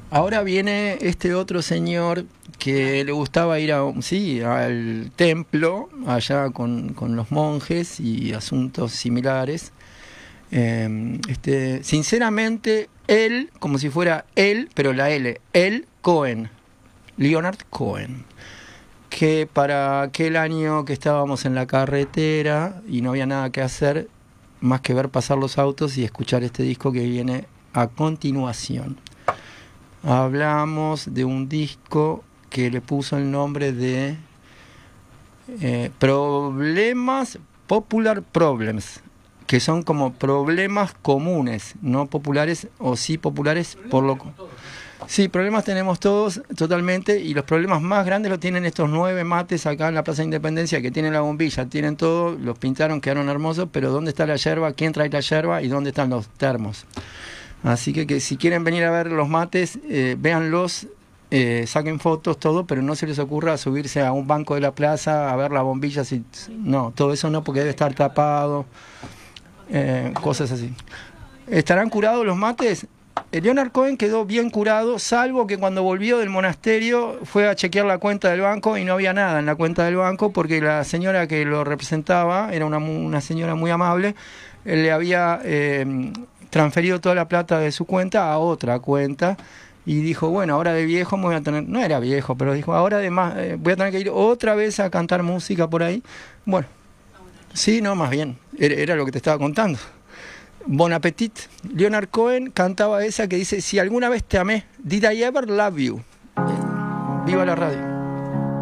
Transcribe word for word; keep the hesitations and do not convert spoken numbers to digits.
Ahora viene este otro señor que le gustaba ir a, sí, al templo, allá con, con los monjes y asuntos similares. Eh, este, sinceramente, él, como si fuera él, pero la L, él Cohen, Leonard Cohen, que para aquel año que estábamos en la carretera y no había nada que hacer más que ver pasar los autos y escuchar este disco que viene a continuación. Hablamos de un disco que le puso el nombre de eh, Problemas, Popular Problems, que son como problemas comunes, no populares o sí populares por lo... Sí, problemas tenemos todos totalmente, y los problemas más grandes los tienen estos nueve mates acá en la Plaza de Independencia, que tienen la bombilla, tienen todo, los pintaron, quedaron hermosos, pero ¿dónde está la yerba? ¿Quién trae la yerba? ¿Y dónde están los termos? Así que, que si quieren venir a ver los mates, eh, véanlos, eh, saquen fotos, todo, pero no se les ocurra subirse a un banco de la plaza a ver las bombillas. Y, no, todo eso no, porque debe estar tapado, eh, cosas así. ¿Estarán curados los mates? Leonard Cohen quedó bien curado, salvo que cuando volvió del monasterio fue a chequear la cuenta del banco y no había nada en la cuenta del banco, porque la señora que lo representaba, era una, una señora muy amable, le había... Eh, transferido toda la plata de su cuenta a otra cuenta, y dijo, bueno, ahora de viejo me voy a tener, no era viejo, pero dijo, ahora además eh, voy a tener que ir otra vez a cantar música por ahí. Bueno, sí, no, más bien, era, era lo que te estaba contando. Bon appetit. Leonard Cohen cantaba esa que dice, si alguna vez te amé, did I ever love you? Viva la radio.